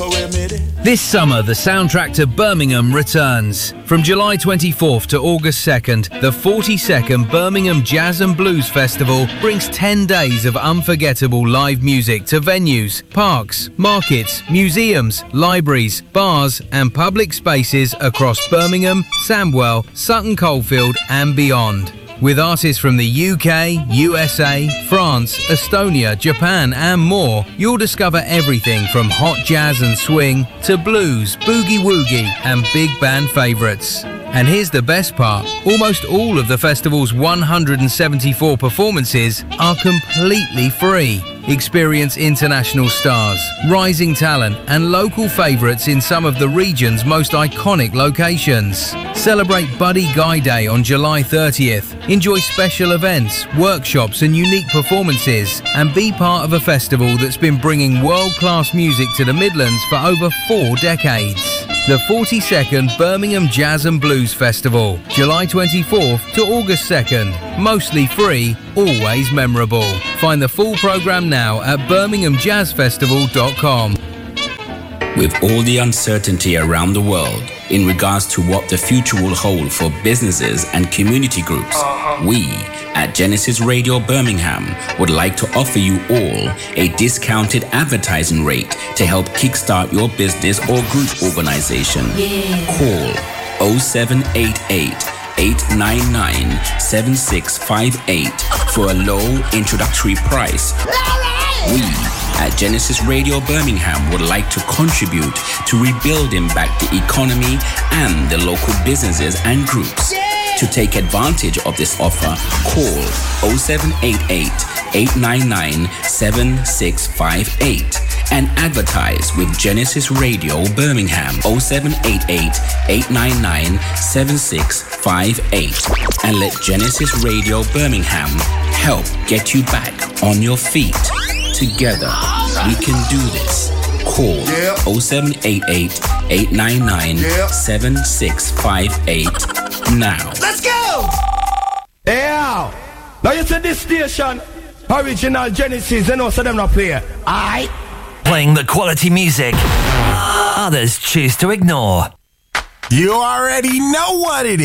This summer, the soundtrack to Birmingham returns. From July 24th to August 2nd, the 42nd Birmingham Jazz and Blues Festival brings 10 days of unforgettable live music to venues, parks, markets, museums, libraries, bars and public spaces across Birmingham, Sandwell, Sutton Coldfield and beyond. With artists from the UK, USA, France, Estonia, Japan and more, you'll discover everything from hot jazz and swing to blues, boogie-woogie and big band favourites. And here's the best part, almost all of the festival's 174 performances are completely free. Experience international stars, rising talent and local favourites in some of the region's most iconic locations. Celebrate Buddy Guy Day on July 30th. Enjoy special events, workshops and unique performances and be part of a festival that's been bringing world-class music to the Midlands for over 4 decades. The 42nd Birmingham Jazz and Blues Festival, July 24th to August 2nd. Mostly free, always memorable. Find the full programme now at birminghamjazzfestival.com. With all the uncertainty around the world in regards to what the future will hold for businesses and community groups, we at Genesis Radio Birmingham would like to offer you all a discounted advertising rate to help kickstart your business or group organization. Call 0788 899 7658 for a low introductory price. We at Genesis Radio Birmingham would like to contribute to rebuilding back the economy and the local businesses and groups. To take advantage of this offer, call 0788 899 7658 and advertise with Genesis Radio Birmingham 0788 899 7658 and let Genesis Radio Birmingham help get you back on your feet. Together, we can do this. Call 0788 899 7658 now. Let's go! Yeah! Now you see this station, original Genesis, and also them not play. Aight? Playing the quality music others choose to ignore. You already know what it is.